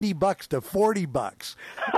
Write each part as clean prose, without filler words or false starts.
$50 to $40.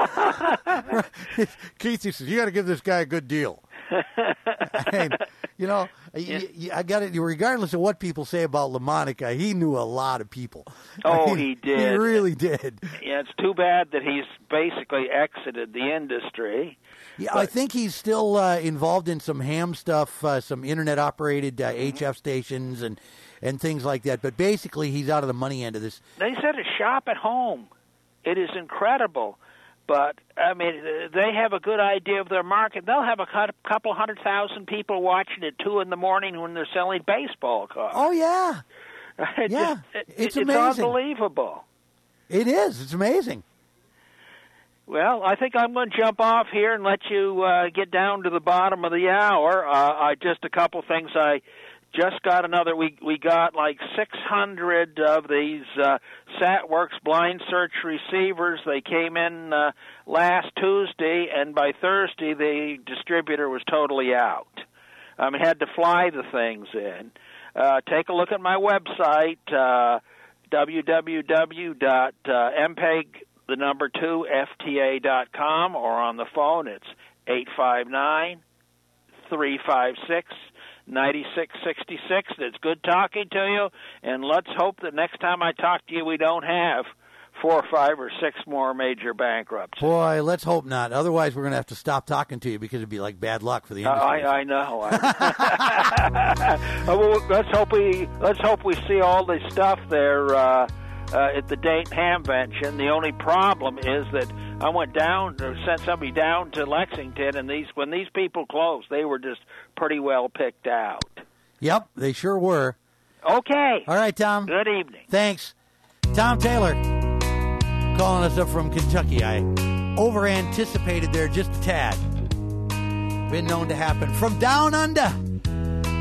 Keith says, you got to give this guy a good deal. And, I got it. Regardless of what people say about LaMonica, he knew a lot of people. Oh, he did. He really did. Yeah, it's too bad that he's basically exited the industry. Yeah, I think he's still involved in some ham stuff, some internet-operated HF stations and things like that. But basically, he's out of the money end of this. They said a shop at home. It is incredible. But, I mean, they have a good idea of their market. They'll have a couple 100,000 people watching at 2 in the morning when they're selling baseball cards. Oh, yeah. It's amazing. It's unbelievable. It is. It's amazing. Well, I think I'm going to jump off here and let you get down to the bottom of the hour. Just a couple things. I just got another. We got like 600 of these SatWorks blind search receivers. They came in last Tuesday, and by Thursday the distributor was totally out. Had to fly the things in. Take a look at my website, www.mpeg2fta.com, or on the phone. It's 859-356-9666. It's good talking to you, and let's hope that next time I talk to you we don't have 4, 5, or 6 more major bankruptcies. Boy, let's hope not. Otherwise, we're going to have to stop talking to you because it'd be like bad luck for the industry. I know. Let's hope we see all this stuff there at the Dayton Hamvention. The only problem is that I went down or sent somebody down to Lexington, and when these people closed, they were just pretty well picked out. Yep, they sure were. Okay. All right, Tom. Good evening. Thanks. Tom Taylor calling us up from Kentucky. I over-anticipated there just a tad. Been known to happen from down under.